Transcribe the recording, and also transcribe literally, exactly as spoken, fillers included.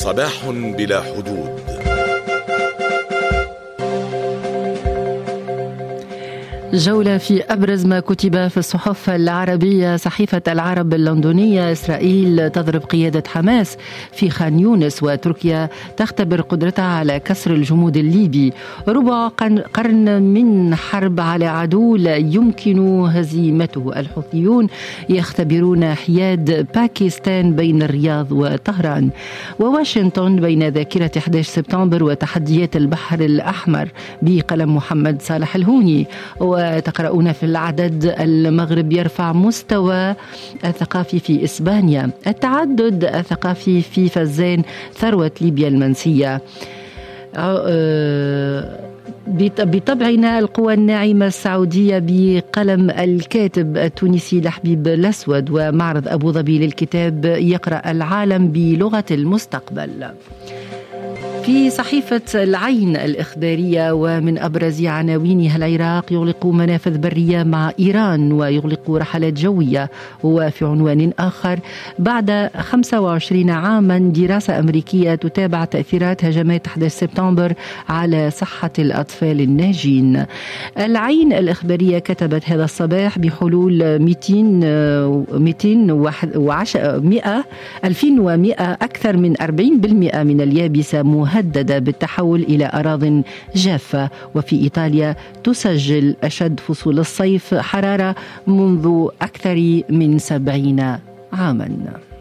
صباح بلا حدود. جولة في أبرز ما كتب في الصحف العربية. صحيفة العرب اللندنية: إسرائيل تضرب قيادة حماس في خان يونس، وتركيا تختبر قدرتها على كسر الجمود الليبي. ربع قرن من حرب على عدو لا يمكن هزيمته. الحوثيون يختبرون حياد باكستان بين الرياض وطهران. وواشنطن بين ذاكرة أحد عشر سبتمبر وتحديات البحر الأحمر بقلم محمد صالح الهوني. وتقرؤون في العدد: المغرب يرفع مستوى الثقافي في إسبانيا. التعدد الثقافي في فزان ثروة ليبيا المنسية. بطبعنا القوى الناعمة السعودية بقلم الكاتب التونسي لحبيب الأسود. ومعرض أبو ظبي للكتاب يقرأ العالم بلغة المستقبل. في صحيفة العين الإخبارية ومن أبرز عناوينها: العراق يغلق منافذ برية مع إيران ويغلق رحلات جوية. وفي عنوان آخر: بعد خمسة وعشرين عاما دراسة أمريكية تتابع تأثيرات هجمات أحد عشر سبتمبر على صحة الأطفال الناجين. العين الإخبارية كتبت هذا الصباح: بحلول مئتين وعشرة ألفين ومئة أكثر من أربعين بالمئة من اليابسة مهددة بالتحول إلى أراضٍ جافة. وفي إيطاليا تسجل أشد فصول الصيف حرارة منذ أكثر من سبعين عاماً.